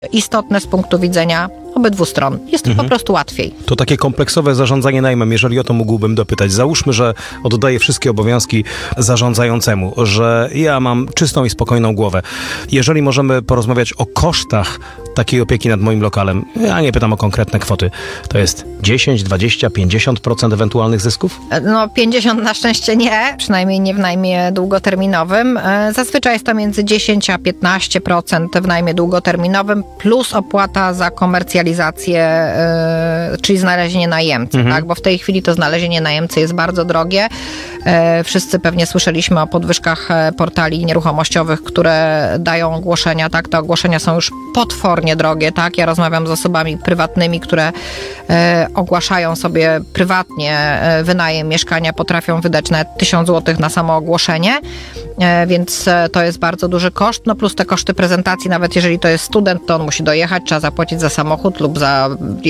istotne z punktu widzenia obydwu stron. Jest po prostu łatwiej. To takie kompleksowe zarządzanie najmem, jeżeli o to mógłbym dopytać. Załóżmy, że oddaję wszystkie obowiązki zarządzającemu, że ja mam czystą i spokojną głowę. Jeżeli możemy porozmawiać o kosztach takiej opieki nad moim lokalem, ja nie pytam o konkretne kwoty, to jest 10, 20, 50% ewentualnych zysków? 50 na szczęście nie, przynajmniej nie w najmie długoterminowym. Zazwyczaj jest to między 10 a 15% w najmie długoterminowym, plus opłata za komercjalizację, czyli znalezienie najemcy, tak? Bo w tej chwili to znalezienie najemcy jest bardzo drogie. Wszyscy pewnie słyszeliśmy o podwyżkach portali nieruchomościowych, które dają ogłoszenia, tak? Te ogłoszenia są już potwornie drogie, tak? Ja rozmawiam z osobami prywatnymi, które ogłaszają sobie prywatnie wynajem mieszkania, potrafią wydać nawet 1000 zł na samo ogłoszenie, więc to jest bardzo duży koszt, plus te koszty prezentacji, nawet jeżeli to jest student, to on musi dojechać, trzeba zapłacić za samochód lub za